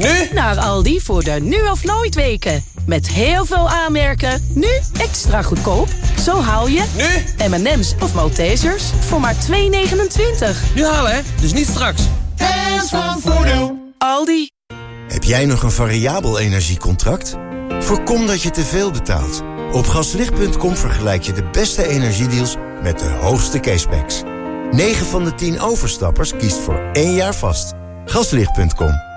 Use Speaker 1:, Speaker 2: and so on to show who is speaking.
Speaker 1: Nu?
Speaker 2: Naar Aldi voor de nu of nooit weken. Met heel veel aanmerken, nu extra goedkoop. Zo haal je
Speaker 1: Nu?
Speaker 2: M&M's of Maltesers voor maar €2,29.
Speaker 1: Nu halen, hè? Dus niet straks.
Speaker 3: Hands van Voordeel.
Speaker 2: Aldi.
Speaker 4: Heb jij nog een variabel energiecontract? Voorkom dat je te veel betaalt. Op gaslicht.com vergelijk je de beste energiedeals met de hoogste cashbacks. 9 van de 10 overstappers kiest voor 1 jaar vast. Gaslicht.com.